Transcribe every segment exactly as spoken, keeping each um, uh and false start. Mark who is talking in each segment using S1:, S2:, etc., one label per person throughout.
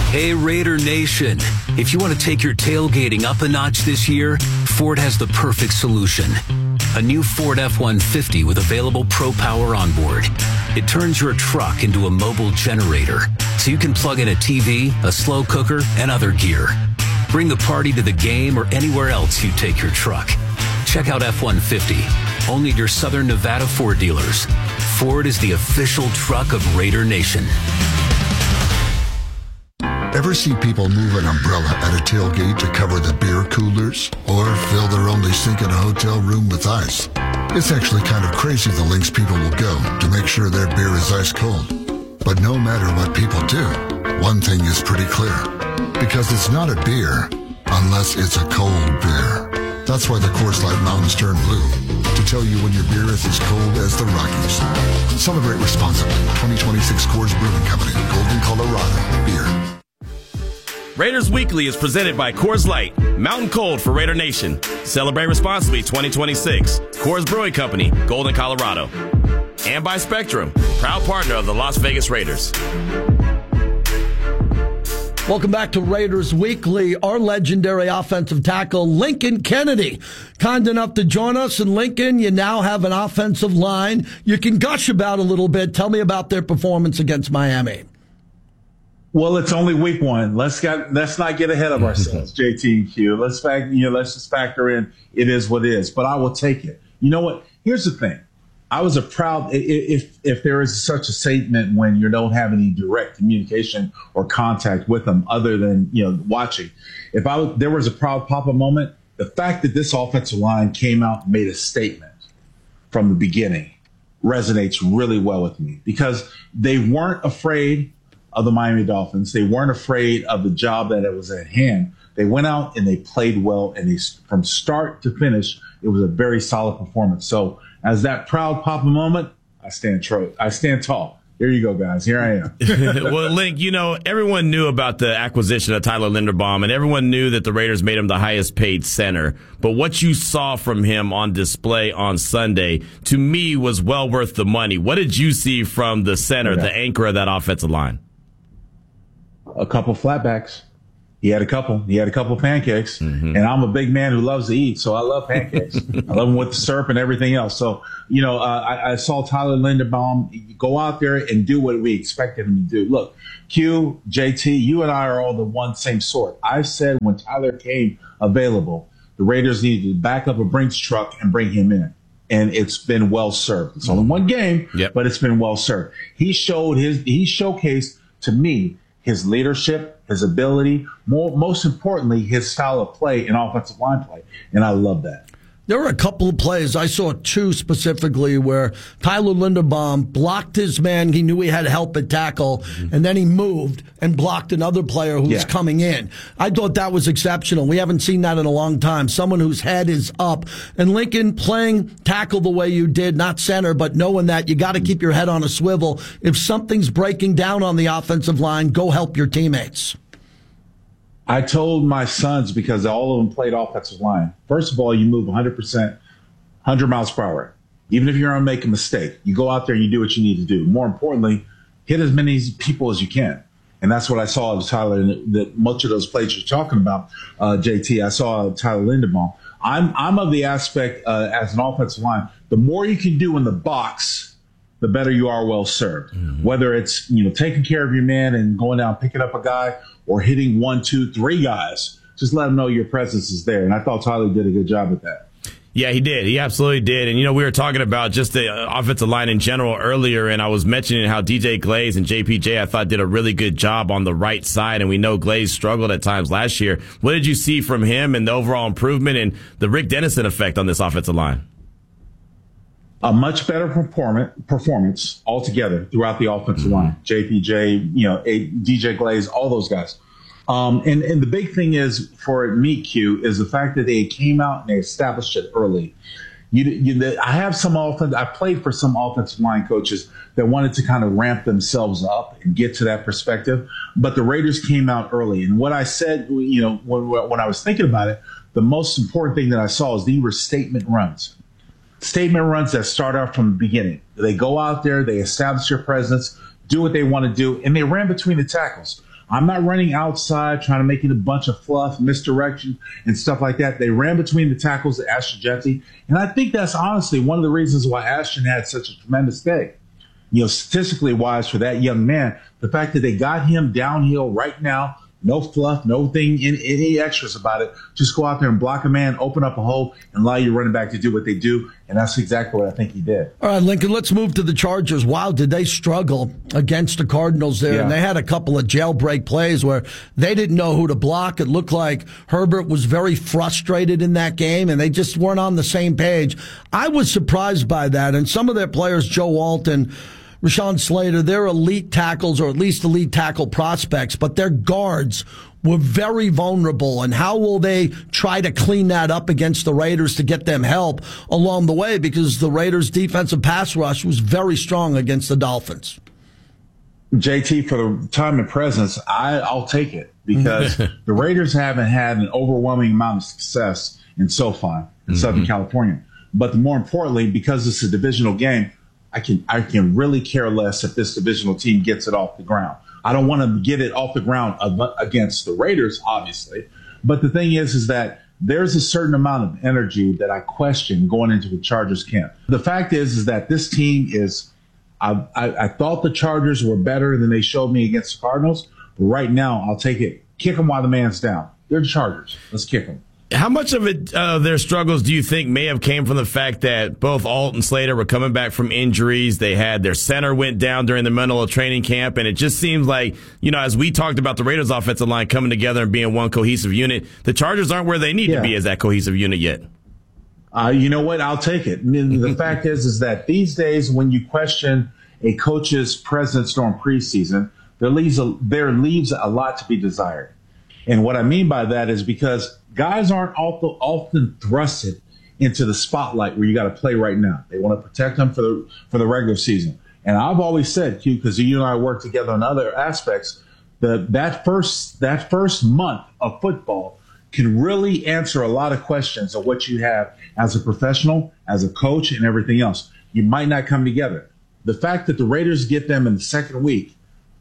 S1: Hey, Raider Nation. If you want to take your tailgating up a notch this year, Ford has the perfect solution. A new Ford F one fifty with available Pro Power onboard. It turns your truck into a mobile generator, so you can plug in a T V, a slow cooker, and other gear. Bring the party to the game or anywhere else you take your truck. Check out F one fifty, only at your Southern Nevada Ford dealers. Ford is the official truck of Raider Nation.
S2: Ever see people move an umbrella at a tailgate to cover the beer coolers? Or fill their only sink in a hotel room with ice? It's actually kind of crazy the lengths people will go to make sure their beer is ice cold. But no matter what people do, one thing is pretty clear. Because it's not a beer unless it's a cold beer. That's why the Coors Light Mountains turn blue. To tell you when your beer is as cold as the Rockies. Celebrate responsibly. twenty twenty-six Coors Brewing Company. Golden, Colorado. Beer.
S3: Raiders Weekly is presented by Coors Light, Mountain Cold for Raider Nation. Celebrate responsibly twenty twenty-six. Coors Brewing Company, Golden, Colorado. And by Spectrum, proud partner of the Las Vegas Raiders.
S4: Welcome back to Raiders Weekly. Our legendary offensive tackle, Lincoln Kennedy, kind enough to join us. And Lincoln, you now have an offensive line you can gush about a little bit. Tell me about their performance against Miami.
S5: Well, it's only week one. Let's get, let's not get ahead of ourselves, J T and Q. Let's fact, you know, let's just factor in it is what it is. But I will take it. You know what? Here's the thing. I was a proud if if there is such a statement when you don't have any direct communication or contact with them other than, you know, watching. If I was, there was a proud Papa moment, the fact that this offensive line came out and made a statement from the beginning resonates really well with me because they weren't afraid of the Miami Dolphins. They weren't afraid of the job that it was at hand. They went out and they played well, and they, from start to finish, it was a very solid performance. So as that proud Papa moment, I stand tro- I stand tall. Here you go, guys. Here I am.
S3: Well, Link, you know, everyone knew about the acquisition of Tyler Linderbaum, and everyone knew that the Raiders made him the highest paid center. But what you saw from him on display on Sunday, to me, was well worth the money. What did you see from the center, yeah. the anchor of that offensive line?
S5: A couple flatbacks. He had a couple. He had a couple pancakes. Mm-hmm. And I'm a big man who loves to eat, so I love pancakes. I love them with the syrup and everything else. So, you know, uh, I, I saw Tyler Linderbaum go out there and do what we expected him to do. Look, Q, J T, you and I are all the one same sort. I said when Tyler came available, the Raiders needed to back up a Brinks truck and bring him in. And it's been well served. It's only one game, yep. but it's been well served. He showed his, he showcased to me his leadership, his ability, more, most importantly, his style of play and offensive line play. And I love that.
S4: There were a couple of plays, I saw two specifically, where Tyler Linderbaum blocked his man. He knew he had help at tackle, mm-hmm. and then he moved and blocked another player who was yeah. coming in. I thought that was exceptional. We haven't seen that in a long time. Someone whose head is up. And Lincoln playing tackle the way you did, not center, but knowing that you got to keep your head on a swivel. If something's breaking down on the offensive line, go help your teammates.
S5: I told my sons, because all of them played offensive line, first of all, you move one hundred percent, one hundred miles per hour. Even if you're going to make a mistake, you go out there and you do what you need to do. More importantly, hit as many people as you can. And that's what I saw of Tyler, and that much of those plays you're talking about, uh, J T, I saw Tyler Linderbaum. I'm, I'm of the aspect uh, as an offensive line, the more you can do in the box, the better you are well served. Mm-hmm. Whether it's, you know, taking care of your man and going down, picking up a guy, or hitting one, two, three guys, just let them know your presence is there. And I thought Tyler did a good job at that.
S3: Yeah, he did. He absolutely did. And, you know, we were talking about just the offensive line in general earlier, and I was mentioning how D J Glaze and J P J, I thought, did a really good job on the right side, and we know Glaze struggled at times last year. What did you see from him and the overall improvement and the Rick Dennison effect on this offensive line?
S5: A much better performance performance altogether throughout the offensive mm-hmm. line. J P J, you know, D J Glaze, all those guys. Um, and, and the big thing is for me, Q, is the fact that they came out and they established it early. You, you, I have some offense. I played for some offensive line coaches that wanted to kind of ramp themselves up and get to that perspective. But the Raiders came out early. And what I said, you know, when, when I was thinking about it, the most important thing that I saw is these were statement runs. Statement runs that start out from the beginning. They go out there, they establish their presence, do what they want to do, and they ran between the tackles. I'm not running outside trying to make it a bunch of fluff, misdirection, and stuff like that. They ran between the tackles to Ashton Jeanty. And I think that's honestly one of the reasons why Ashton had such a tremendous day. You know, statistically wise for that young man, the fact that they got him downhill right now, no fluff, no thing, in, any extras about it. Just go out there and block a man, open up a hole, and allow your running back to do what they do. And that's exactly what I think he did.
S4: All right, Lincoln, let's move to the Chargers. Wow, did they struggle against the Cardinals there? Yeah. And they had a couple of jailbreak plays where they didn't know who to block. It looked like Herbert was very frustrated in that game, and they just weren't on the same page. I was surprised by that. And some of their players, Joe Walton, Rashawn Slater, they're elite tackles, or at least elite tackle prospects, but their guards were very vulnerable. And how will they try to clean that up against the Raiders to get them help along the way? Because the Raiders' defensive pass rush was very strong against the Dolphins.
S5: J T, for the time and presence, I, I'll take it, because the Raiders haven't had an overwhelming amount of success in SoFi, in mm-hmm. Southern California. But more importantly, because it's a divisional game, I can I can really care less if this divisional team gets it off the ground. I don't want to get it off the ground against the Raiders, obviously. But the thing is, is that there's a certain amount of energy that I question going into the Chargers camp. The fact is, is that this team is, I, I, I thought the Chargers were better than they showed me against the Cardinals. But right now, I'll take it. Kick them while the man's down. They're the Chargers. Let's kick them.
S3: How much of it, uh, their struggles do you think may have came from the fact that both Alt and Slater were coming back from injuries? They had their center went down during the middle of training camp, and it just seems like, you know, as we talked about the Raiders' offensive line coming together and being one cohesive unit, the Chargers aren't where they need yeah. to be as that cohesive unit yet.
S5: Uh, you know what? I'll take it. I mean, the fact is, is that these days when you question a coach's presence during preseason, there leaves a, there leaves a lot to be desired. And what I mean by that is because guys aren't often thrusted into the spotlight where you got to play right now. They want to protect them for the for the regular season. And I've always said, Q, because you and I work together on other aspects, that that first that first month of football can really answer a lot of questions of what you have as a professional, as a coach, and everything else. You might not come together. The fact that the Raiders get them in the second week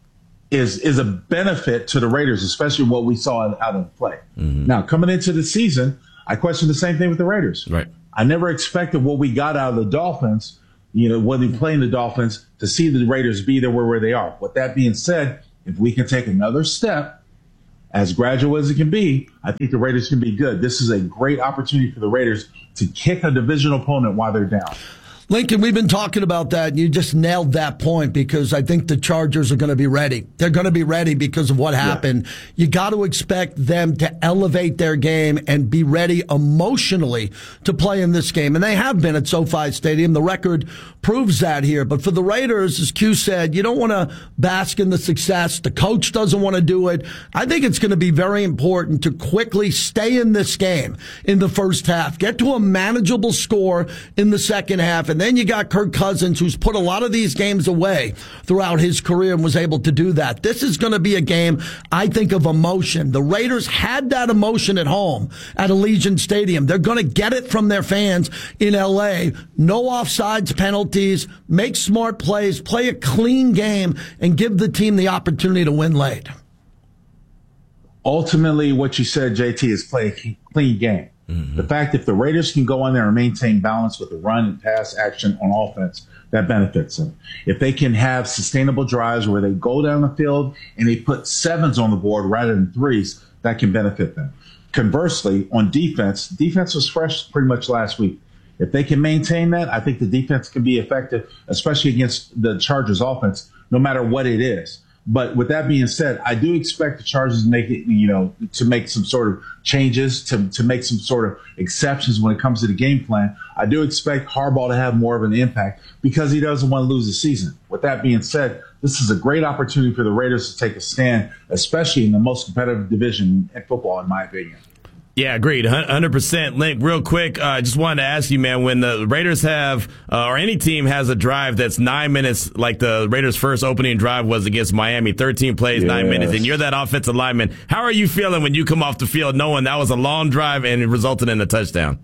S5: is is a benefit to the Raiders, especially what we saw out of play. Mm-hmm. Now, coming into the season, I question the same thing with the Raiders.
S3: Right.
S5: I never expected what we got out of the Dolphins, you know, when they playing the Dolphins, to see the Raiders be there where, where they are. With that being said, if we can take another step, as gradual as it can be, I think the Raiders can be good. This is a great opportunity for the Raiders to kick a divisional opponent while they're down.
S4: Lincoln, we've been talking about that, and you just nailed that point, because I think the Chargers are going to be ready. They're going to be ready because of what happened. Yeah. You got to expect them to elevate their game and be ready emotionally to play in this game. And they have been at SoFi Stadium. The record proves that here. But for the Raiders, as Q said, you don't want to bask in the success. The coach doesn't want to do it. I think it's going to be very important to quickly stay in this game in the first half. Get to a manageable score in the second half. And then you got Kirk Cousins, who's put a lot of these games away throughout his career and was able to do that. This is going to be a game, I think, of emotion. The Raiders had that emotion at home at Allegiant Stadium. They're going to get it from their fans in L A. No offsides penalties, make smart plays, play a clean game, and give the team the opportunity to win late.
S5: Ultimately, what you said, J T, is play a clean game. Mm-hmm. The fact if the Raiders can go in there and maintain balance with the run and pass action on offense, that benefits them. If they can have sustainable drives where they go down the field and they put sevens on the board rather than threes, that can benefit them. Conversely, on defense, defense was fresh pretty much last week. If they can maintain that, I think the defense can be effective, especially against the Chargers offense, no matter what it is. But with that being said, I do expect the Chargers to make it, you know, to make some sort of changes, to, to make some sort of exceptions when it comes to the game plan. I do expect Harbaugh to have more of an impact because he doesn't want to lose the season. With that being said, this is a great opportunity for the Raiders to take a stand, especially in the most competitive division in football, in my opinion.
S3: Yeah, agreed. one hundred percent. Link, real quick, I uh, just wanted to ask you, man, when the Raiders have, uh, or any team has a drive that's nine minutes, like the Raiders' first opening drive was against Miami, thirteen plays, yes. nine minutes, and you're that offensive lineman, how are you feeling when you come off the field knowing that was a long drive and it resulted in a touchdown?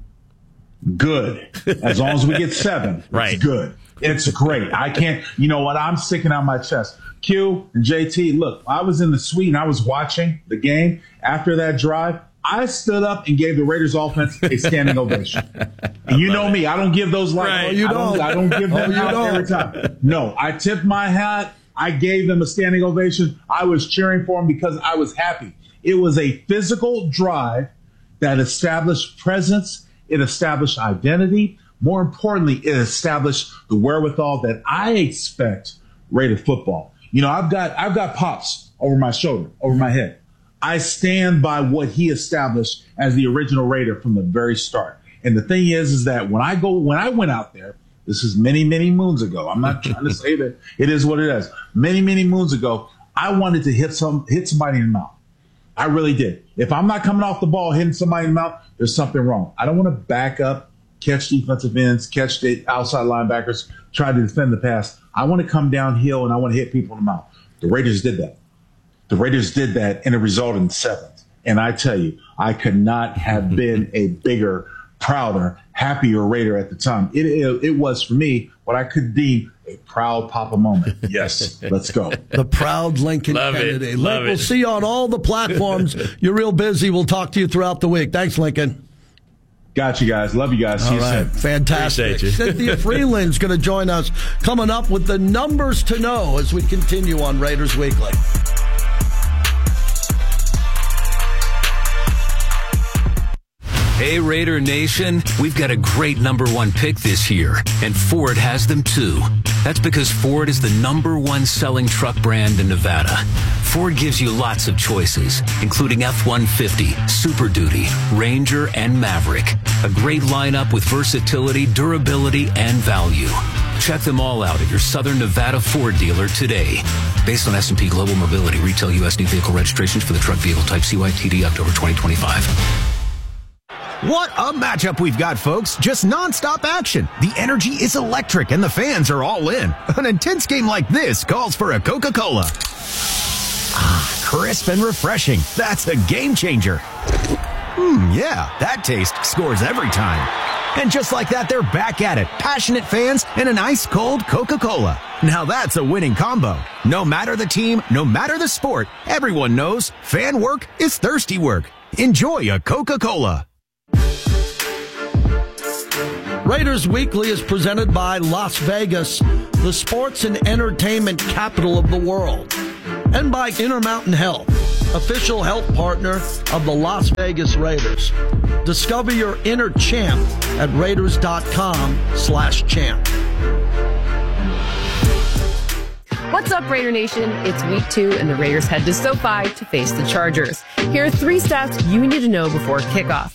S5: Good. As long as we get seven,
S3: right.
S5: It's good. It's great. I can't, you know what, I'm sticking out my chest. Q and J T, look, I was in the suite and I was watching the game after that drive. I stood up and gave the Raiders offense a standing ovation. And you know me, I don't give those like
S3: right.
S5: oh, you I don't. don't I don't give them oh, out don't. every time. No, I tipped my hat. I gave them a standing ovation. I was cheering for them because I was happy. It was a physical drive that established presence. It established identity. More importantly, it established the wherewithal that I expect Raider football. You know, I've got I've got Pops over my shoulder, over my head. I stand by what he established as the original Raider from the very start. And the thing is, is that when I go, when I went out there, this is many, many moons ago. I'm not trying to say that it is what it is. Many, many moons ago, I wanted to hit some, hit somebody in the mouth. I really did. If I'm not coming off the ball, hitting somebody in the mouth, there's something wrong. I don't want to back up, catch defensive ends, catch the outside linebackers, try to defend the pass. I want to come downhill and I want to hit people in the mouth. The Raiders did that. The Raiders did that, and it resulted in seventh. And I tell you, I could not have been a bigger, prouder, happier Raider at the time. It, it, it was, for me, what I could deem a proud Papa moment. Yes, let's go.
S4: The proud Lincoln
S3: Love
S4: Kennedy.
S3: It. Love
S4: we'll
S3: it.
S4: see you on all the platforms. You're real busy. We'll talk to you throughout the week. Thanks, Lincoln.
S5: Got you guys. Love you guys. See
S4: All
S5: you
S4: right.
S5: soon.
S4: Fantastic. Cynthia Freeland's going to join us coming up with the numbers to know as we continue on Raiders Weekly.
S1: Hey, Raider Nation, we've got a great number one pick this year, and Ford has them too. That's because Ford is the number one selling truck brand in Nevada. Ford gives you lots of choices, including F one fifty, Super Duty, Ranger, and Maverick. A great lineup with versatility, durability, and value. Check them all out at your Southern Nevada Ford dealer today. Based on S and P Global Mobility, retail U S new vehicle registrations for the truck vehicle type C Y T D October twenty twenty-five.
S6: What a matchup we've got, folks. Just nonstop action. The energy is electric and the fans are all in. An intense game like this calls for a Coca-Cola. Ah, crisp and refreshing. That's a game changer. Hmm, yeah, that taste scores every time. And just like that, they're back at it. Passionate fans and an ice-cold Coca-Cola. Now that's a winning combo. No matter the team, no matter the sport, everyone knows fan work is thirsty work. Enjoy a Coca-Cola.
S4: Raiders Weekly is presented by Las Vegas, the sports and entertainment capital of the world, and by Intermountain Health, official health partner of the Las Vegas Raiders. Discover your inner champ at Raiders.com slash champ.
S7: What's up, Raider Nation? It's week two, and the Raiders head to SoFi to face the Chargers. Here are three stats you need to know before kickoff.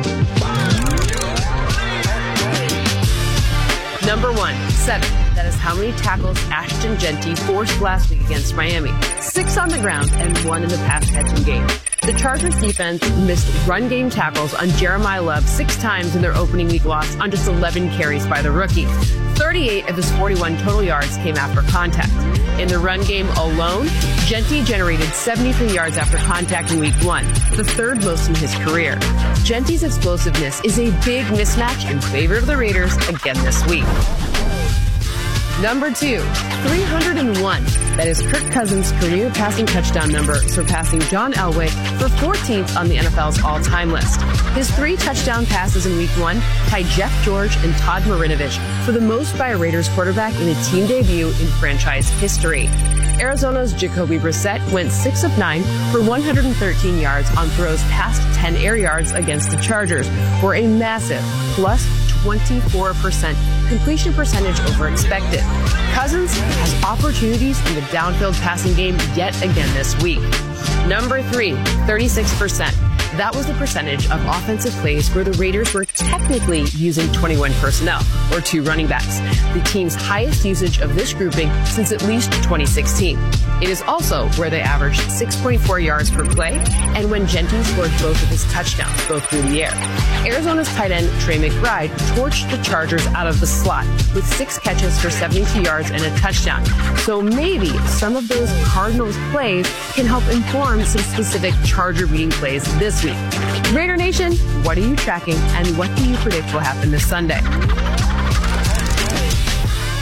S7: Number one, seven. That is how many tackles Ashton Jeanty forced last week against Miami. Six on the ground and one in the pass-catching game. The Chargers defense missed run game tackles on Jeremiah Love six times in their opening week loss on just eleven carries by the rookie. thirty-eight of his forty-one total yards came after contact. In the run game alone, Jeanty generated seventy-three yards after contact in week one, the third most in his career. Jeanty's explosiveness is a big mismatch in favor of the Raiders again this week. Number two, three hundred one. That is Kirk Cousins' career passing touchdown number, surpassing John Elway for fourteenth on the N F L's all-time list. His three touchdown passes in week one tied Jeff George and Todd Marinovich for the most by a Raiders quarterback in a team debut in franchise history. Arizona's Jacoby Brissett went six of nine for one hundred thirteen yards on throws past ten air yards against the Chargers for a massive plus twenty-four percent completion percentage over expected. Cousins has opportunities in the downfield passing game yet again this week. Number three, thirty-six percent. That was the percentage of offensive plays where the Raiders were technically using twenty-one personnel, or two running backs, the team's highest usage of this grouping since at least twenty sixteen. It is also where they averaged six point four yards per play, and when Jeanty scored both of his touchdowns, both through the air. Arizona's tight end, Trey McBride, torched the Chargers out of the slot with six catches for seventy-two yards and a touchdown. So maybe some of those Cardinals plays can help inform some specific Charger beating plays this week. Raider Nation, what are you tracking, and what do you predict will happen this Sunday?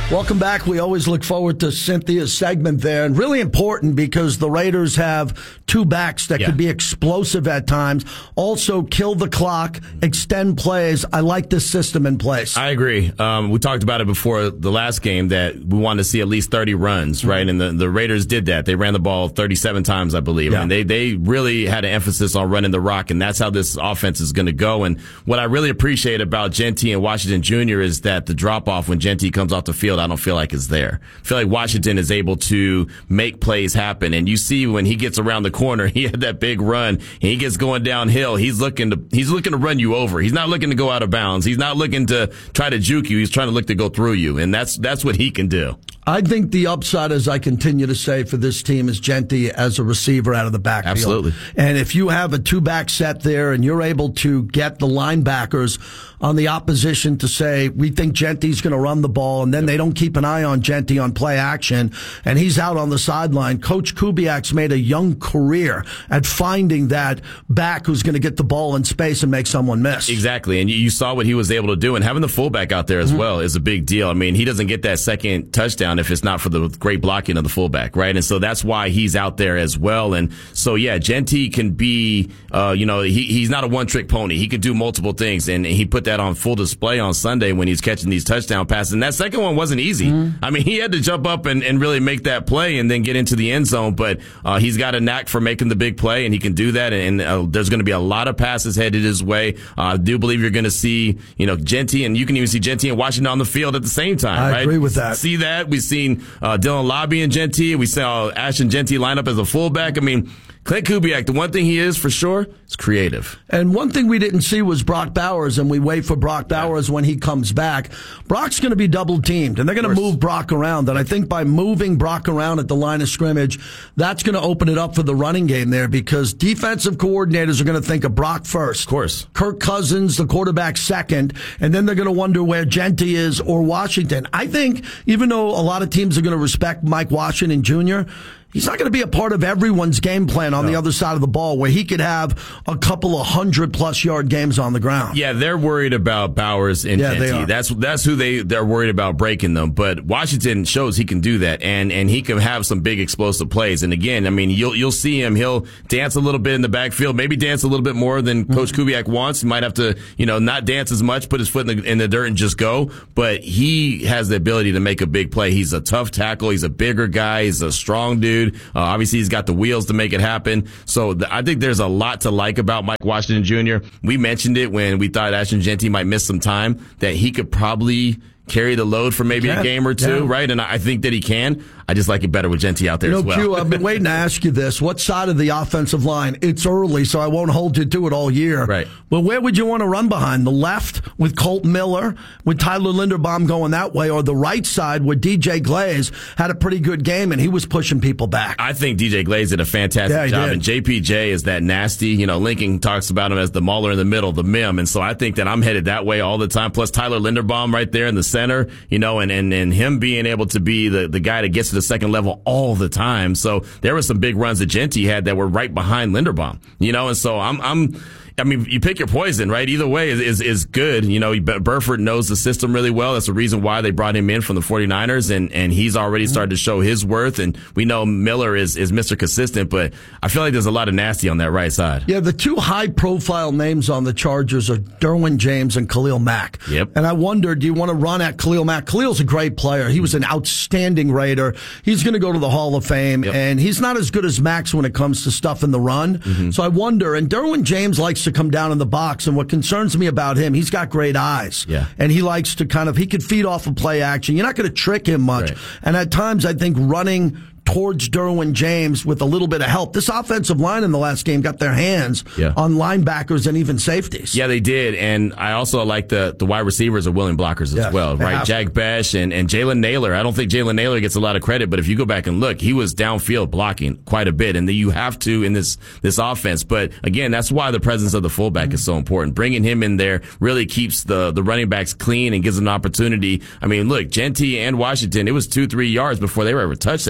S4: Welcome back. We always look forward to Cynthia's segment there, and really important because the Raiders have two backs that
S3: yeah.
S4: could be explosive at times. Also, kill the clock, extend plays. I like this system in place.
S3: I agree. Um, we talked about it before the last game that we wanted to see at least thirty runs, right? Mm-hmm. And the, the Raiders did that. They ran the ball thirty-seven times, I believe. Yeah. And they, they really had an emphasis on running the rock, and that's how this offense is going to go. And what I really appreciate about Jeanty and Washington Junior is that the drop-off when Jeanty comes off the field, I don't feel like is there. I feel like Washington is able to make plays happen. And you see when he gets around the corner, he had that big run, and he gets going downhill. He's looking to he's looking to run you over. He's not looking to go out of bounds. He's not looking to try to juke you. He's trying to look to go through you. And that's that's what he can do.
S4: I think the upside, as I continue to say, for this team is Jeanty as a receiver out of the backfield.
S3: Absolutely.
S4: And if you have a two-back set there and you're able to get the linebackers on the opposition to say, we think Jeanty's going to run the ball, and then yep. they don't keep an eye on Jeanty on play action, and he's out on the sideline. Coach Kubiak's made a young career at finding that back who's going to get the ball in space and make someone miss.
S3: Exactly. And you saw what he was able to do, and having the fullback out there as mm-hmm. well is a big deal. I mean, he doesn't get that second touchdown if it's not for the great blocking of the fullback, right? And so that's why he's out there as well. And so, yeah, Jeanty can be, uh, you know, he, he's not a one-trick pony. He can do multiple things, and he put that on full display on Sunday when he's catching these touchdown passes. And that second one wasn't easy. Mm-hmm. I mean, he had to jump up and, and really make that play and then get into the end zone, but uh, he's got a knack for making the big play, and he can do that, and uh, there's going to be a lot of passes headed his way. Uh, I do believe you're going to see, you know, Jeanty, and you can even see Jeanty and Washington on the field at the same time,
S4: I
S3: right?
S4: agree with that.
S3: See that? We've seen Uh, Dylan Lobby and Jeanty. We saw Ashton Jeanty line up as a fullback. I mean, Clint Kubiak, the one thing he is for sure is creative.
S4: And one thing we didn't see was Brock Bowers, and we wait for Brock Bowers when he comes back. Brock's going to be double teamed, and they're going to move Brock around. And I think by moving Brock around at the line of scrimmage, that's going to open it up for the running game there, because defensive coordinators are going to think of Brock first.
S3: Of course.
S4: Kirk Cousins, the quarterback, second, and then they're going to wonder where Jeanty is or Washington. I think even though a lot of teams are going to respect Mike Washington Junior, he's not going to be a part of everyone's game plan on no. the other side of the ball, where he could have a couple of hundred-plus yard games on the ground.
S3: Yeah, they're worried about Bowers and
S4: yeah,
S3: Jeanty. That's that's who they they're worried about breaking them. But Washington shows he can do that, and and he can have some big explosive plays. And again, I mean, you'll you'll see him. He'll dance a little bit in the backfield, maybe dance a little bit more than mm-hmm. Coach Kubiak wants. He might have to, you know, not dance as much, put his foot in the, in the dirt and just go. But he has the ability to make a big play. He's a tough tackle. He's a bigger guy. He's a strong dude. Uh, obviously, he's got the wheels to make it happen. So th- I think there's a lot to like about Mike Washington Junior We mentioned it when we thought Ashton Jeanty might miss some time, that he could probably carry the load for maybe yeah, a game or two, yeah. right? And I think that he can. I just like it better with Jeanty out there
S4: you know,
S3: as well.
S4: Q, I've been waiting to ask you this. What side of the offensive line? It's early, so I won't hold you to it all year.
S3: Right.
S4: But where would you want to run behind? The left with Colt Miller, with Tyler Linderbaum going that way, or the right side where D J Glaze had a pretty good game and he was pushing people back?
S3: I think D J Glaze did a fantastic
S4: yeah,
S3: job.
S4: Did.
S3: And J P J is that nasty. You know, Lincoln talks about him as the mauler in the middle, the mim. And so I think that I'm headed that way all the time. Plus Tyler Linderbaum right there in the center, you know, and, and, and him being able to be the, the guy that gets to the second level all all the time. So there were some big runs that Jeanty had that were right behind Linderbaum, you know, and so I'm, I'm, I mean, you pick your poison, right? Either way is, is, is good. You know, Burford knows the system really well. That's the reason why they brought him in from the 49ers, and, and he's already started to show his worth. And we know Miller is, is Mister Consistent, but I feel like there's a lot of nasty on that right side.
S4: Yeah, the two high-profile names on the Chargers are Derwin James and Khalil Mack.
S3: Yep.
S4: And I wonder, do you want to run at Khalil Mack? Khalil's a great player. He was an outstanding Raider. He's going to go to the Hall of Fame, yep. and he's not as good as Max when it comes to stuff in the run. Mm-hmm. So I wonder, and Derwin James likes to come down in the box, and what concerns me about him, he's got great eyes.
S3: Yeah.
S4: And he likes to kind of, he could feed off of play action. You're not going to trick him much.
S3: Right.
S4: And at times, I think running towards Derwin James with a little bit of help. This offensive line in the last game got their hands
S3: yeah.
S4: on linebackers and even safeties.
S3: Yeah, they did. And I also like the, the wide receivers are willing blockers as
S4: yes,
S3: well, right? Jack Besh and, and Jalen Naylor. I don't think Jalen Naylor gets a lot of credit, but if you go back and look, he was downfield blocking quite a bit. And then you have to in this, this offense. But again, that's why the presence of the fullback mm-hmm. is so important. Bringing him in there really keeps the, the running backs clean and gives them an opportunity. I mean, look, Jeanty and Washington, it was two, three yards before they were ever touched at times.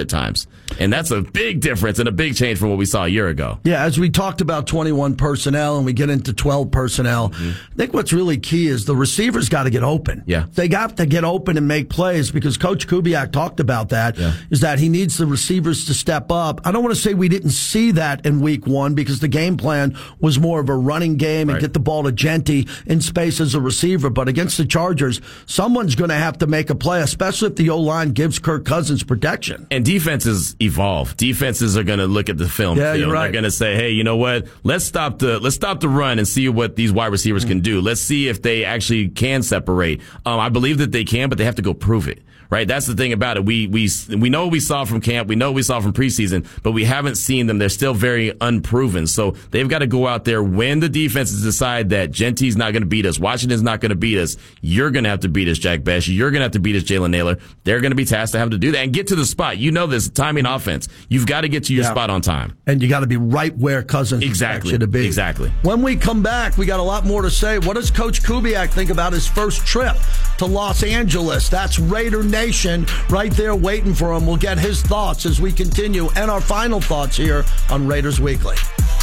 S3: receivers. And that's a big difference and a big change from what we saw a year ago.
S4: Yeah, as we talked about twenty-one personnel and we get into twelve personnel, mm-hmm. I think what's really key is the receivers got to get open.
S3: Yeah.
S4: They got to get open and make plays because Coach Kubiak talked about that, yeah. is that he needs the receivers to step up. I don't want to say we didn't see that in week one because the game plan was more of a running game and right. get the ball to Genty in space as a receiver. But against the Chargers, someone's going to have to make a play, especially if the O-line gives Kirk Cousins protection.
S3: And defenses evolve. Defenses are going to look at the film.
S4: Yeah, you're right.
S3: They're going to say, hey, you know what? Let's stop the let's stop the run and see what these wide receivers mm-hmm. can do. Let's see if they actually can separate. Um, I believe that they can, but they have to go prove it. Right? That's the thing about it. We we we know what we saw from camp. We know what we saw from preseason, but we haven't seen them. They're still very unproven. So they've got to go out there when the defenses decide that Genty's not going to beat us, Washington's not going to beat us. You're going to have to beat us, Jack Bech. You're going to have to beat us, Jalen Nailor. They're going to be tasked to have to do that and get to the spot. You know this timing offense. You've got to get to your yeah. spot on time,
S4: and you got to be right where Cousins
S3: exactly
S4: you to be.
S3: Exactly.
S4: When we come back, we got a lot more to say. What does Coach Kubiak think about his first trip to Los Angeles? That's Raider Nation. Right there waiting for him. We'll get his thoughts as we continue and our final thoughts here on Raiders Weekly.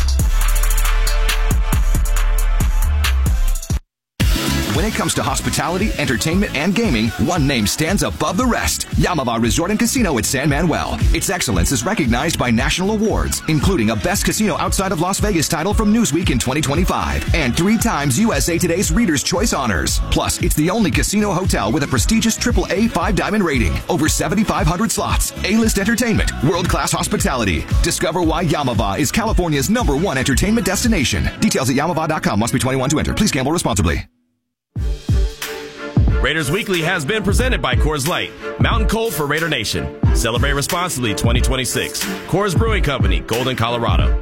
S8: When it comes to hospitality, entertainment, and gaming, one name stands above the rest. Yamava Resort and Casino at San Manuel. Its excellence is recognized by national awards, including a Best Casino Outside of Las Vegas title from Newsweek in twenty twenty-five, and three times U S A Today's Reader's Choice honors. Plus, it's the only casino hotel with a prestigious triple A five-diamond rating, over seventy-five hundred slots, A-list entertainment, world-class hospitality. Discover why Yamava is California's number one entertainment destination. Details at yamava dot com. Must be twenty-one to enter. Please gamble responsibly.
S3: Raiders Weekly has been presented by Coors Light. Mountain Cold for Raider Nation. Celebrate responsibly twenty twenty-six. Coors Brewing Company, Golden, Colorado.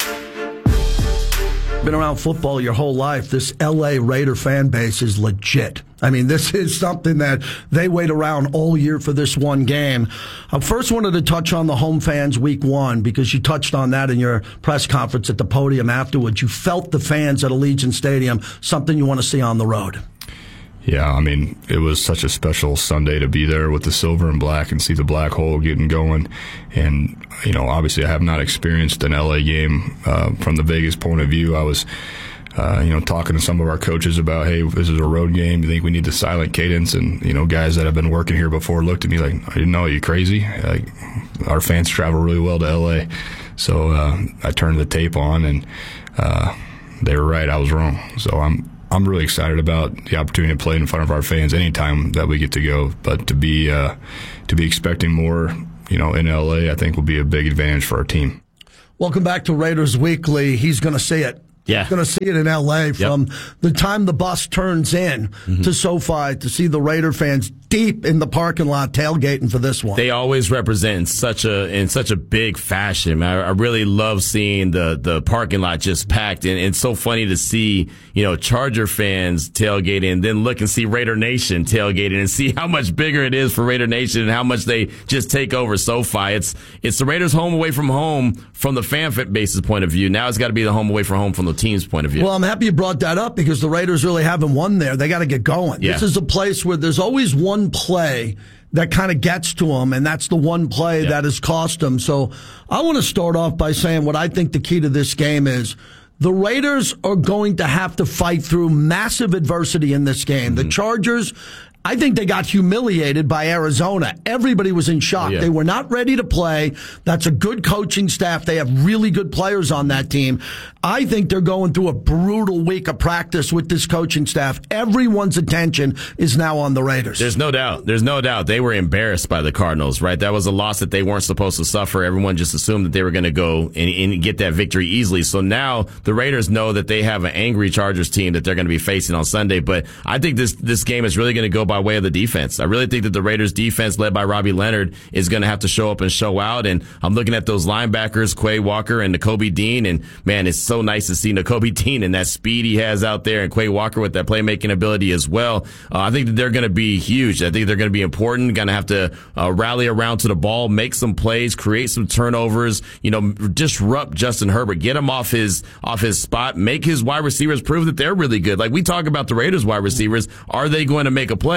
S4: Been around football your whole life. This L A Raider fan base is legit. I mean, this is something that they wait around all year for this one game. I first wanted to touch on the home fans week one because you touched on that in your press conference at the podium afterwards. You felt the fans at Allegiant Stadium, something you want to see on the road.
S9: Yeah, I mean, it was such a special Sunday to be there with the silver and black and see the black hole getting going. And, you know, obviously I have not experienced an L A game uh, from the Vegas point of view. I was, uh, you know, talking to some of our coaches about, hey, this is a road game. You think we need the silent cadence? And, you know, guys that have been working here before looked at me like, I didn't know, are you crazy? Like, our fans travel really well to L A. So uh, I turned the tape on, and uh, they were right. I was wrong. So I'm I'm really excited about the opportunity to play in front of our fans anytime that we get to go. But to be uh, to be expecting more, you know, in L A, I think will be a big advantage for our team.
S4: Welcome back to Raiders Weekly. He's going to see it.
S3: Yeah.
S4: He's going to see it in L A from yep. the time the bus turns in mm-hmm. to SoFi to see the Raider fans deep in the parking lot tailgating for this one.
S3: They always represent in such a in such a big fashion. I, I really love seeing the the parking lot just packed, and, and it's so funny to see, you know, Charger fans tailgating and then look and see Raider Nation tailgating and see how much bigger it is for Raider Nation and how much they just take over SoFi. It's it's the Raiders home away from home from the fan base's point of view. Now it's got to be the home away from home from the team's point of view.
S4: Well, I'm happy you brought that up because the Raiders really haven't won there. They got to get going.
S3: Yeah.
S4: This is a place where there's always one play that kind of gets to them, and that's the one play yeah. that has cost them. So I want to start off by saying what I think the key to this game is. The Raiders are going to have to fight through massive adversity in this game. Mm-hmm. The Chargers, I think they got humiliated by Arizona. Everybody was in shock. Yeah. They were not ready to play. That's a good coaching staff. They have really good players on that team. I think they're going through a brutal week of practice with this coaching staff. Everyone's attention is now on the Raiders.
S3: There's no doubt. There's no doubt. They were embarrassed by the Cardinals, right? That was a loss that they weren't supposed to suffer. Everyone just assumed that they were going to go and, and get that victory easily. So now the Raiders know that they have an angry Chargers team that they're going to be facing on Sunday. But I think this, this game is really going to go by way of the defense. I really think that the Raiders defense led by Robbie Leonard is going to have to show up and show out. And I'm looking at those linebackers, Quay Walker and Nakobe Dean. And man, it's so nice to see Nakobe Dean and that speed he has out there, and Quay Walker with that playmaking ability as well. Uh, I think that they're going to be huge. I think they're going to be important. Going to have to uh, rally around to the ball, make some plays, create some turnovers, you know, disrupt Justin Herbert, get him off his, off his spot, make his wide receivers prove that they're really good. Like we talk about the Raiders wide receivers. Are they going to make a play?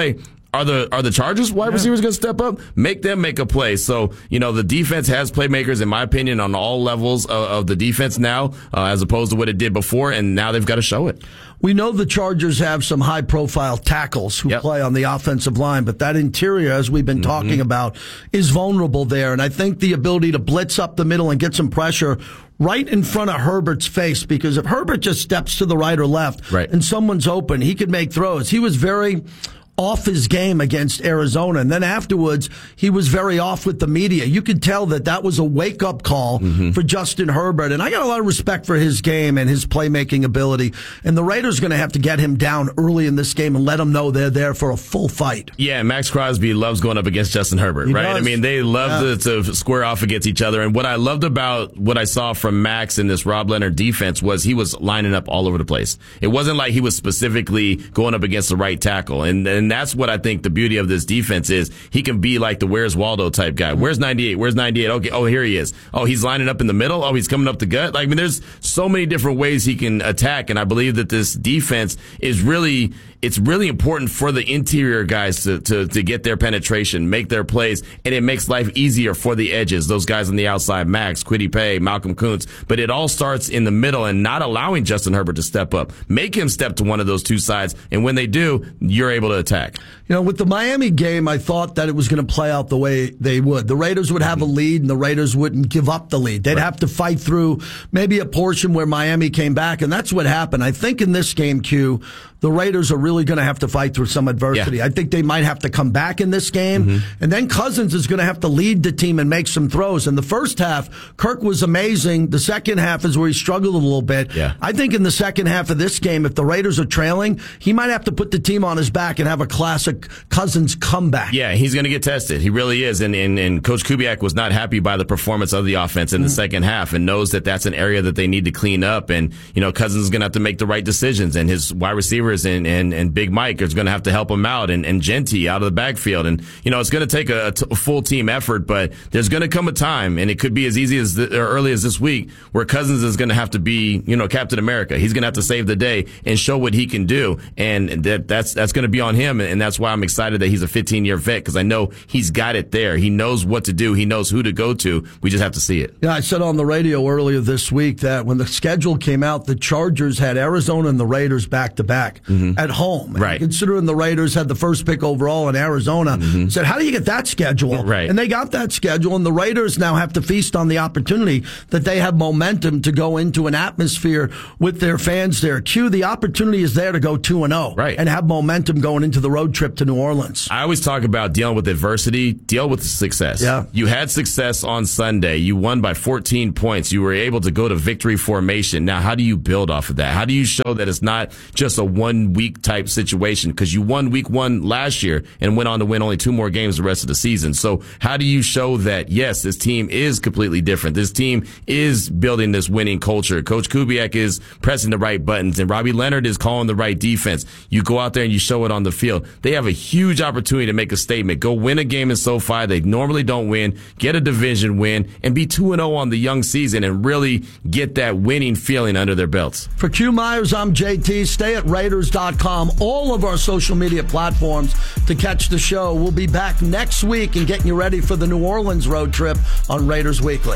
S3: Are the are the Chargers wide yeah. receivers going to step up? Make them make a play. So, you know, the defense has playmakers, in my opinion, on all levels of, of the defense now, uh, as opposed to what it did before, and now they've got to show it.
S4: We know the Chargers have some high-profile tackles who yep. play on the offensive line, but that interior, as we've been mm-hmm. talking about, is vulnerable there. And I think the ability to blitz up the middle and get some pressure right in front of Herbert's face, because if Herbert just steps to the right or left
S3: right.
S4: and someone's open, he could make throws. He was very off his game against Arizona. And then afterwards, he was very off with the media. You could tell that that was a wake-up call mm-hmm. for Justin Herbert. And I got a lot of respect for his game and his playmaking ability. And the Raiders are going to have to get him down early in this game and let him know they're there for a full fight.
S3: Yeah, Max Crosby loves going up against Justin Herbert,
S4: he
S3: right?
S4: Does.
S3: I mean, they love
S4: yeah.
S3: to, to square off against each other. And what I loved about what I saw from Max in this Rob Leonard defense was he was lining up all over the place. It wasn't like he was specifically going up against the right tackle. And, and that's what I think the beauty of this defense is. He can be like the Where's Waldo type guy. Where's ninety-eight? Where's ninety-eight? Okay. Oh, here he is. Oh, he's lining up in the middle. Oh, he's coming up the gut. Like, I mean, there's so many different ways he can attack. And I believe that this defense is really, it's really important for the interior guys to, to, to get their penetration, make their plays, and it makes life easier for the edges. Those guys on the outside, Max, Kwity Paye, Malcolm Kuntz. But it all starts in the middle and not allowing Justin Herbert to step up. Make him step to one of those two sides. And when they do, you're able to attack.
S4: You know, with the Miami game, I thought that it was going to play out the way they would. The Raiders would have a lead, and the Raiders wouldn't give up the lead. They'd right. have to fight through maybe a portion where Miami came back, and that's what happened. I think in this game, Q, the Raiders are really going to have to fight through some adversity. Yeah. I think they might have to come back in this game, mm-hmm. and then Cousins is going to have to lead the team and make some throws. In the first half, Kirk was amazing. The second half is where he struggled a little bit.
S3: Yeah.
S4: I think in the second half of this game, if the Raiders are trailing, he might have to put the team on his back and have a classic Cousins comeback.
S3: Yeah, he's going to get tested. He really is. And, and, and Coach Kubiak was not happy by the performance of the offense in the mm-hmm. second half and knows that that's an area that they need to clean up. And, you know, Cousins is going to have to make the right decisions, and his wide receivers and, and, and Big Mike is going to have to help him out, and, and Genty out of the backfield. And, you know, it's going to take a, a, t- a full team effort, but there's going to come a time, and it could be as easy as the, or early as this week, where Cousins is going to have to be, you know, Captain America. He's going to have to save the day and show what he can do. And that, that's, that's going to be on him. And that's why I'm excited that he's a fifteen year vet, because I know he's got it there. He knows what to do. He knows who to go to. We just have to see it.
S4: Yeah, I said on the radio earlier this week that when the schedule came out, the Chargers had Arizona and the Raiders back to back at home.
S3: Right.
S4: And considering the Raiders had the first pick overall in Arizona, mm-hmm. said, how do you get that schedule?
S3: Right.
S4: And they got that schedule, and the Raiders now have to feast on the opportunity that they have momentum to go into an atmosphere with their fans there. Q, the opportunity is there to go two and oh
S3: right.
S4: and have momentum going into the road trip to New Orleans.
S3: I always talk about dealing with adversity, deal with success.
S4: Yeah.
S3: You had success on Sunday. You won by fourteen points. You were able to go to victory formation. Now, how do you build off of that? How do you show that it's not just a one-week type situation? Because you won week one last year and went on to win only two more games the rest of the season. So how do you show that, yes, this team is completely different? This team is building this winning culture. Coach Kubiak is pressing the right buttons, and Robbie Leonard is calling the right defense. You go out there and you show it on the field. They have a huge opportunity to make a statement. Go win a game in SoFi they normally don't win, get a division win, and be two and oh on the young season and really get that winning feeling under their belts.
S4: For Q Myers, I'm J T. Stay at Raiders dot com. All of our social media platforms to catch the show. We'll be back next week and getting you ready for the New Orleans road trip on Raiders Weekly.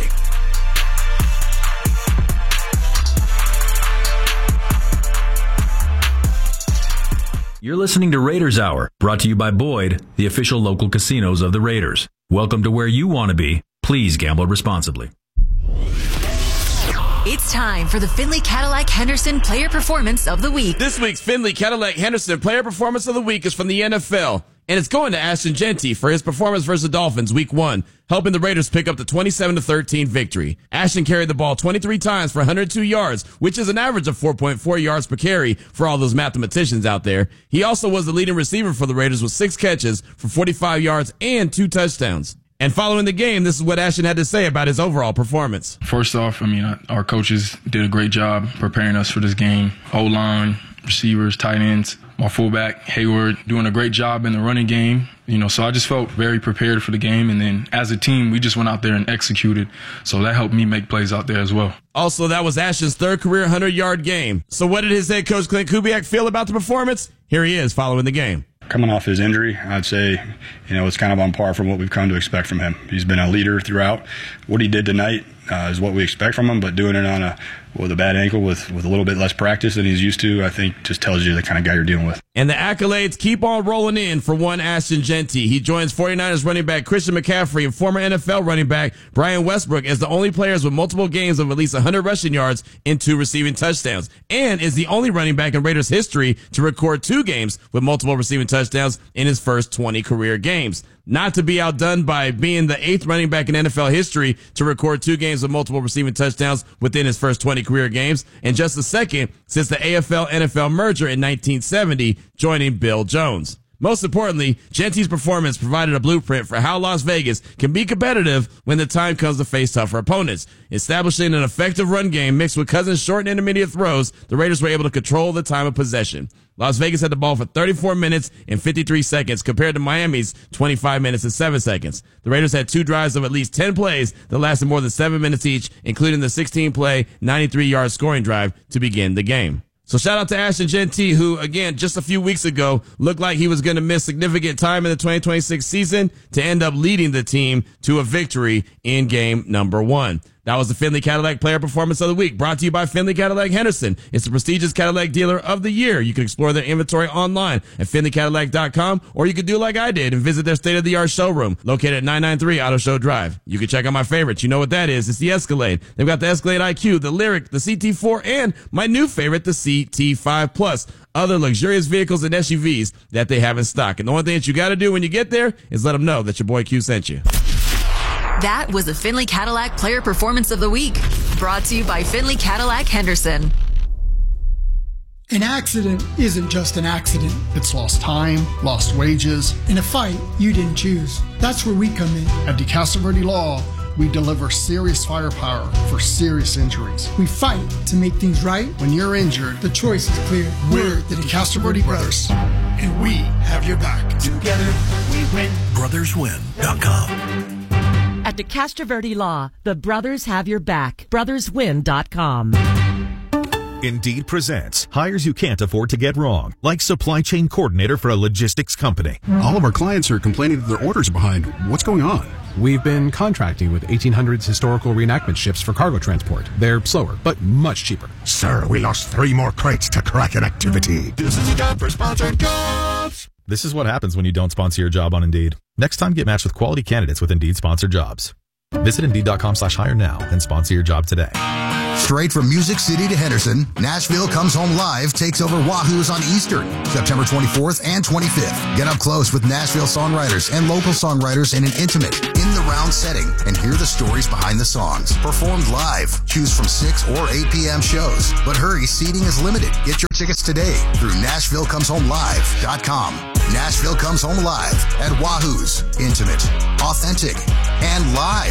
S10: You're listening to Raiders Hour, brought to you by Boyd, the official local casinos of the Raiders. Welcome to where you want to be. Please gamble responsibly.
S11: It's time for the Findlay Cadillac Henderson Player Performance of the Week.
S3: This week's Findlay Cadillac Henderson Player Performance of the Week is from the N F L, and it's going to Ashton Genty for his performance versus the Dolphins week one, helping the Raiders pick up the twenty-seven to thirteen victory. Ashton carried the ball twenty-three times for one hundred two yards, which is an average of four point four yards per carry for all those mathematicians out there. He also was the leading receiver for the Raiders with six catches for forty-five yards and two touchdowns. And following the game, this is what Ashton had to say about his overall performance.
S12: First off, I mean, our coaches did a great job preparing us for this game. O-line, receivers, tight ends, my fullback, Hayward, doing a great job in the running game. You know, so I just felt very prepared for the game. And then as a team, we just went out there and executed. So that helped me make plays out there as well.
S3: Also, that was Ashton's third career one hundred yard game. So what did his head coach, Clint Kubiak, feel about the performance? Here he is following the game.
S9: Coming off his injury, I'd say, you know, it's kind of on par from what we've come to expect from him. He's been a leader throughout. What he did tonight uh, is what we expect from him, but doing it on a with a bad ankle with, with a little bit less practice than he's used to, I think just tells you the kind of guy you're dealing with.
S3: And the accolades keep on rolling in for one Ashton Jeanty. He joins 49ers running back Christian McCaffrey and former N F L running back Brian Westbrook as the only players with multiple games of at least one hundred rushing yards and two receiving touchdowns, and is the only running back in Raiders history to record two games with multiple receiving touchdowns in his first twenty career games. Not to be outdone by being the eighth running back in N F L history to record two games with multiple receiving touchdowns within his first twenty career games, and just the second since the A F L N F L merger in nineteen seventy, joining Bill Jones. Most importantly, Jeanty's performance provided a blueprint for how Las Vegas can be competitive when the time comes to face tougher opponents. Establishing an effective run game mixed with Cousins' short and intermediate throws, the Raiders were able to control the time of possession. Las Vegas had the ball for thirty-four minutes and fifty-three seconds compared to Miami's twenty-five minutes and seven seconds. The Raiders had two drives of at least ten plays that lasted more than seven minutes each, including the sixteen play, ninety-three yard scoring drive to begin the game. So shout out to Ashton Jeanty, who, again, just a few weeks ago looked like he was going to miss significant time in the twenty twenty-six season to end up leading the team to a victory in game number one. That was the Findlay Cadillac Player Performance of the Week, brought to you by Findlay Cadillac Henderson. It's the prestigious Cadillac dealer of the year. You can explore their inventory online at Findlay Cadillac dot com, or you could do like I did and visit their state-of-the-art showroom located at nine ninety-three Auto Show Drive. You can check out my favorites. You know what that is. It's the Escalade. They've got the Escalade I Q, the Lyric, the C T four, and my new favorite, the C T five Plus. Other luxurious vehicles and S U Vs that they have in stock. And the only thing that you got to do when you get there is let them know that your boy Q sent you.
S11: That was the Findlay Cadillac Player Performance of the Week, brought to you by Findlay Cadillac Henderson.
S13: An accident isn't just an accident.
S14: It's lost time, lost wages.
S13: In a fight you didn't choose. That's where we come in.
S14: At DeCastro Verde Law, we deliver serious firepower for serious injuries.
S13: We fight to make things right.
S14: When you're injured,
S13: the choice is clear.
S14: We're the DeCastro Verde Brothers, and we have your back.
S15: Together we win. brothers win dot com.
S16: At DeCastro Verde Law, the brothers have your back. brothers win dot com.
S17: Indeed presents hires you can't afford to get wrong, like supply chain coordinator for a logistics company.
S18: All of our clients are complaining that their orders are behind. What's going on?
S19: We've been contracting with eighteen hundreds historical reenactment ships for cargo transport. They're slower, but much cheaper.
S18: Sir, we lost three more crates to Kraken activity.
S20: This is a job for sponsored jobs.
S21: This is what happens when you don't sponsor your job on Indeed. Next time, get matched with quality candidates with Indeed sponsored jobs. Visit Indeed.com slash hire now and sponsor your job today.
S22: Straight from Music City to Henderson, Nashville Comes Home Live takes over Wahoo's on Easter, September twenty-fourth and twenty-fifth. Get up close with Nashville songwriters and local songwriters in an intimate, in-the-round setting and hear the stories behind the songs. Performed live. Choose from six or eight p.m. shows. But hurry, seating is limited. Get your tickets today through Nashville Comes Home Live dot com. Nashville Comes Home Live at Wahoo's. Intimate, authentic, and live.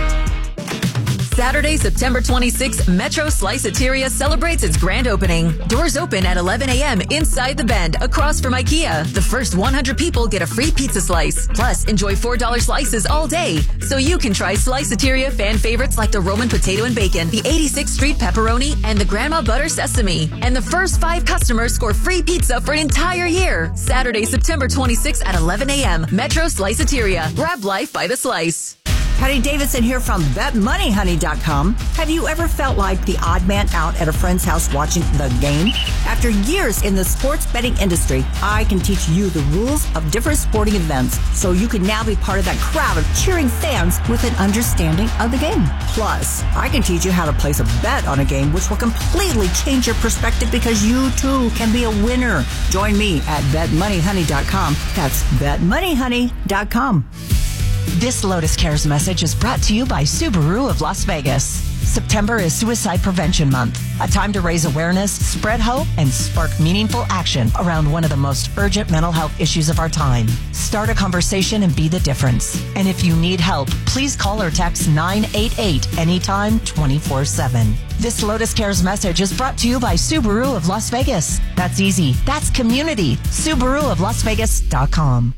S11: Saturday, September twenty-sixth, Metro Sliceateria celebrates its grand opening. Doors open at eleven a.m. inside the Bend, across from IKEA. The first one hundred people get a free pizza slice. Plus, enjoy four dollar slices all day. So you can try Sliceateria fan favorites like the Roman potato and bacon, the eighty-sixth Street pepperoni, and the Grandma Butter sesame. And the first five customers score free pizza for an entire year. Saturday, September twenty-sixth at eleven a.m. Metro Sliceateria. Grab life by the slice.
S23: Honey Davidson here from Bet Money Honey dot com. Have you ever felt like the odd man out at a friend's house watching the game? After years in the sports betting industry, I can teach you the rules of different sporting events so you can now be part of that crowd of cheering fans with an understanding of the game. Plus, I can teach you how to place a bet on a game which will completely change your perspective because you too can be a winner. Join me at Bet Money Honey dot com. That's Bet Money Honey dot com.
S16: This Lotus Cares message is brought to you by Subaru of Las Vegas. September is Suicide Prevention Month, a time to raise awareness, spread hope, and spark meaningful action around one of the most urgent mental health issues of our time. Start a conversation and be the difference. And if you need help, please call or text nine eight eight anytime twenty-four seven. This Lotus Cares message is brought to you by Subaru of Las Vegas. That's easy. That's community. Subaru of Las Vegas dot com.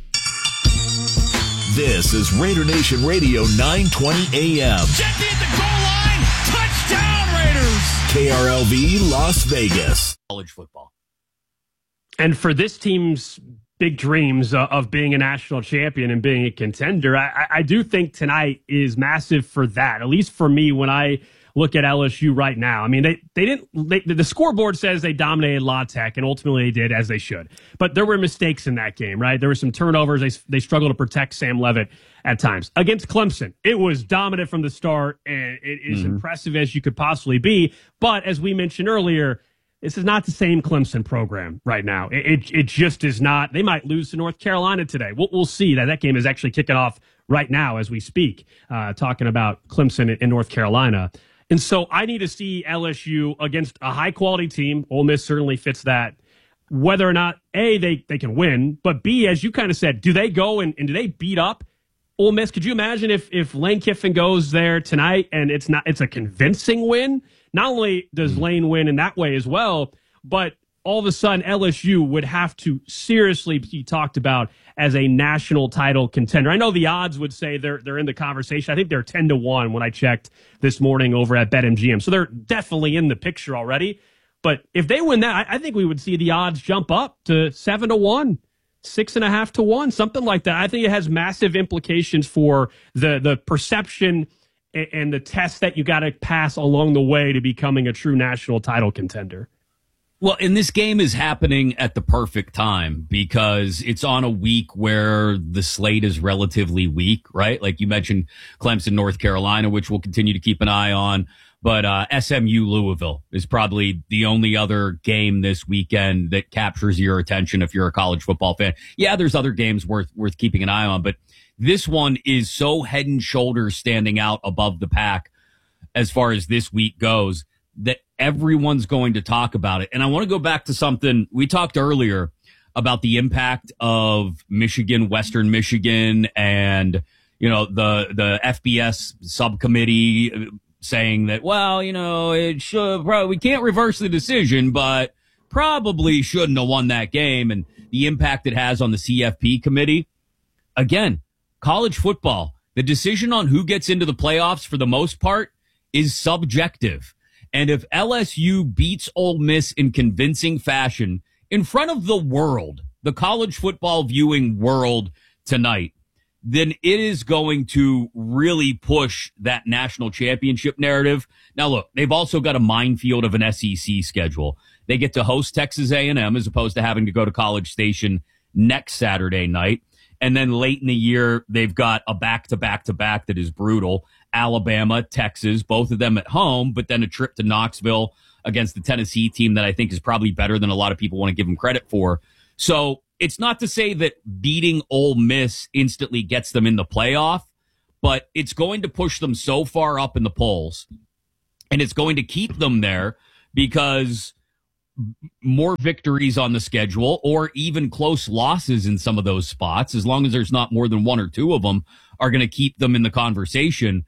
S17: This is Raider Nation Radio nine twenty A M.
S24: Jeanty at the goal line. Touchdown, Raiders.
S17: K R L V Las Vegas.
S25: College football. And for this team's
S1: big dreams uh, of being a national champion and being a contender. I, I do think tonight is massive for that, at least for me when I look at L S U right now. I mean, they, they didn't, they, the scoreboard says they dominated La Tech, and ultimately they did, as they should. But there were mistakes in that game, right? There were some turnovers. They, they struggled to protect Sam Leavitt at times. Against Clemson, it was dominant from the start, and it is mm-hmm. impressive as you could possibly be. But as we mentioned earlier, this is not the same Clemson program right now. It, it, it just is not. They might lose to North Carolina today. We'll, we'll see. That that game is actually kicking off right now as we speak, uh, talking about Clemson in North Carolina. And so I need to see L S U against a high-quality team. Ole Miss certainly fits that. Whether or not, A, they, they can win, but B, as you kind of said, do they go and, and do they beat up Ole Miss? Could you imagine if, if Lane Kiffin goes there tonight and it's not it's a convincing win? Not only does Lane win in that way as well, but all of a sudden L S U would have to seriously be talked about as a national title contender. I know the odds would say they're they're in the conversation. I think they're ten to one when I checked this morning over at BetMGM. So they're definitely in the picture already. But if they win that, I, I think we would see the odds jump up to seven to one, six and a half to one, something like that. I think it has massive implications for the the perception and, and the test that you got to pass along the way to becoming a true national title contender.
S2: Well, and this game is happening at the perfect time because it's on a week where the slate is relatively weak, right? Like you mentioned Clemson, North Carolina, which we'll continue to keep an eye on. But uh, S M U Louisville is probably the only other game this weekend that captures your attention if you're a college football fan. Yeah, there's other games worth worth keeping an eye on, but this one is so head and shoulders standing out above the pack as far as this week goes that everyone's going to talk about it. And I want to go back to something we talked earlier about the impact of Michigan, Western Michigan, and, you know, the, the F B S subcommittee saying that, well, you know, it should probably, we can't reverse the decision, but probably shouldn't have won that game, and the impact it has on the C F P committee. Again, college football, the decision on who gets into the playoffs for the most part is subjective. And if L S U beats Ole Miss in convincing fashion in front of the world, the college football viewing world tonight, then it is going to really push that national championship narrative. Now, look, they've also got a minefield of an S E C schedule. They get to host Texas A and M as opposed to having to go to College Station next Saturday night. And then late in the year, they've got a back-to-back-to-back that is brutal. Alabama, Texas, both of them at home, but then a trip to Knoxville against the Tennessee team that I think is probably better than a lot of people want to give them credit for. So it's not to say that beating Ole Miss instantly gets them in the playoff, but it's going to push them so far up in the polls, and it's going to keep them there because more victories on the schedule or even close losses in some of those spots, as long as there's not more than one or two of them, are going to keep them in the conversation.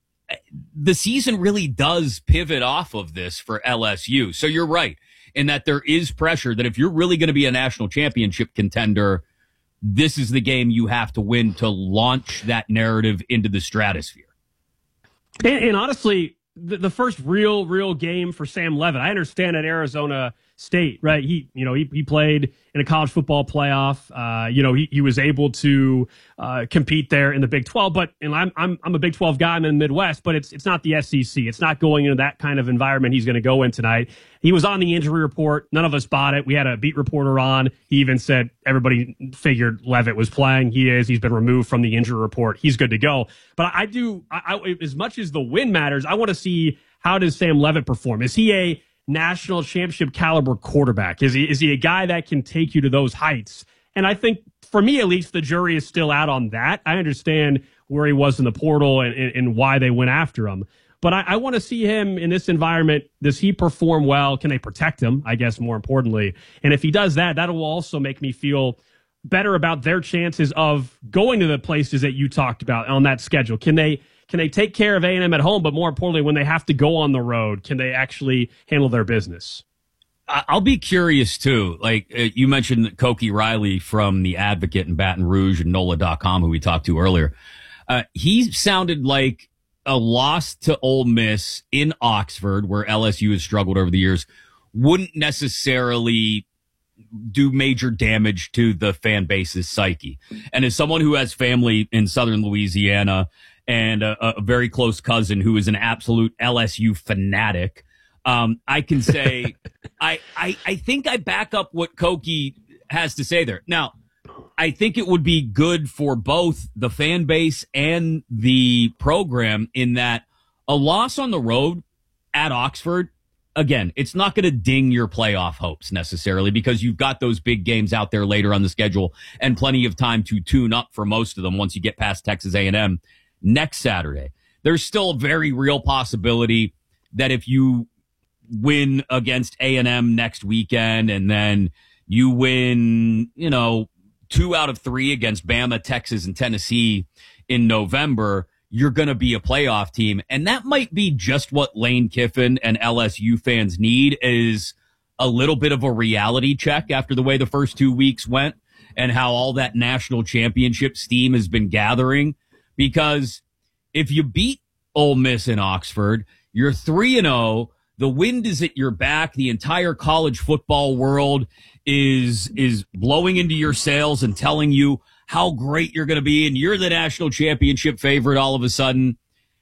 S2: The season really does pivot off of this for L S U. So you're right in that there is pressure that if you're really going to be a national championship contender, this is the game you have to win to launch that narrative into the stratosphere.
S1: And, and honestly, the, the first real, real game for Sam Leavitt, I understand at Arizona State, right? He, you know, he, he played in a college football playoff. Uh, you know, he, he was able to uh, compete there in the Big twelve. But and I'm I'm I'm a Big twelve guy. I'm in the Midwest, but it's it's not the S E C. It's not going into that kind of environment he's going to go in tonight. He was on the injury report. None of us bought it. We had a beat reporter on. He even said everybody figured Leavitt was playing. He is. He's been removed from the injury report. He's good to go. But I do. I, I, as much as the win matters, I want to see how does Sam Leavitt perform. Is he a national championship caliber quarterback? Is he is he a guy that can take you to those heights? And I think, for me at least, the jury is still out on that. I understand where he was in the portal and, and, and why they went after him. But I, I want to see him in this environment. Does he perform well? Can they protect him, I guess, more importantly? And if he does that, that will also make me feel better about their chances of going to the places that you talked about on that schedule. Can they Can they take care of A and M at home, but more importantly, when they have to go on the road, can they actually handle their business?
S2: I'll be curious, too. Like, uh, you mentioned Koki Riley from The Advocate in Baton Rouge and N O L A dot com, who we talked to earlier. Uh, he sounded like a loss to Ole Miss in Oxford, where L S U has struggled over the years, wouldn't necessarily do major damage to the fan base's psyche. And as someone who has family in southern Louisiana and a, a very close cousin who is an absolute L S U fanatic, um, I can say I, I I think I back up what Koki has to say there. Now, I think it would be good for both the fan base and the program in that a loss on the road at Oxford, again, it's not going to ding your playoff hopes necessarily because you've got those big games out there later on the schedule and plenty of time to tune up for most of them once you get past Texas A and M next Saturday. There's still a very real possibility that if you win against A and M next weekend and then you win, you know, two out of three against Bama, Texas, and Tennessee in November, you're going to be a playoff team. And that might be just what Lane Kiffin and L S U fans need is a little bit of a reality check after the way the first two weeks went and how all that national championship steam has been gathering. Because if you beat Ole Miss in Oxford, you're three and oh. The wind is at your back. The entire college football world is is blowing into your sails and telling you how great you're going to be, and you're the national championship favorite all of a sudden.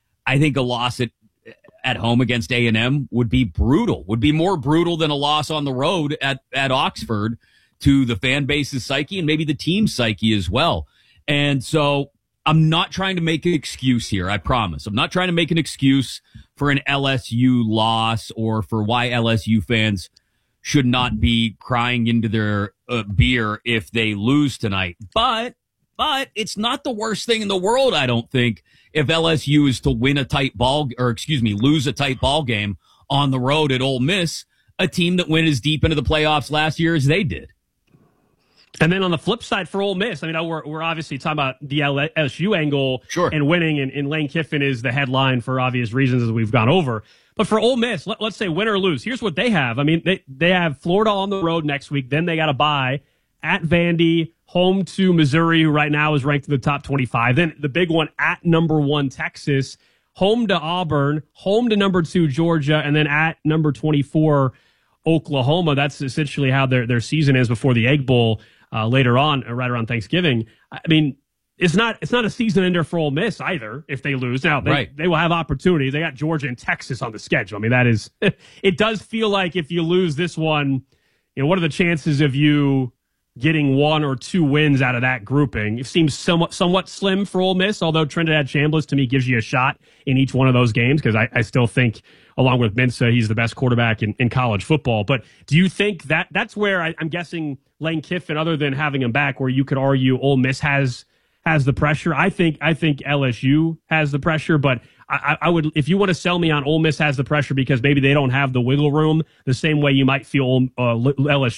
S2: I think a loss at at home against A and M would be brutal, would be more brutal than a loss on the road at, at Oxford to the fan base's psyche and maybe the team's psyche as well. And so I'm not trying to make an excuse here, I promise. I'm not trying to make an excuse for an L S U loss or for why L S U fans should not be crying into their uh, beer if they lose tonight. But, but it's not the worst thing in the world, I don't think, if L S U is to win a tight ball, or excuse me, lose a tight ball game on the road at Ole Miss, a team that went as deep into the playoffs last year as they did.
S1: And then on the flip side for Ole Miss, I mean, we're we're obviously talking about the L S U angle
S2: sure.
S1: and winning, and, and Lane Kiffin is the headline for obvious reasons as we've gone over. But for Ole Miss, let, let's say win or lose, here's what they have. I mean, they, they have Florida on the road next week. Then they got a bye at Vandy, home to Missouri, who right now is ranked in the top twenty-five. Then the big one at number one, Texas, home to Auburn, home to number two, Georgia, and then at number twenty-four, Oklahoma. That's essentially how their, their season is before the Egg Bowl. Uh, later on, right around Thanksgiving. I mean, it's not it's not a season ender for Ole Miss either if they lose. Now, they,
S2: right.
S1: they will have opportunities. They got Georgia and Texas on the schedule. I mean, that is, it does feel like if you lose this one, you know, what are the chances of you getting one or two wins out of that grouping? It seems somewhat, somewhat slim for Ole Miss, although Trinidad Chambliss, to me, gives you a shot in each one of those games because I, I still think, along with Minsa, he's the best quarterback in, in college football. But do you think that that's where I, I'm guessing Lane Kiffin, other than having him back, where you could argue Ole Miss has has the pressure? I think I think L S U has the pressure, but I, I would, if you want to sell me on Ole Miss has the pressure because maybe they don't have the wiggle room the same way you might feel uh, L S U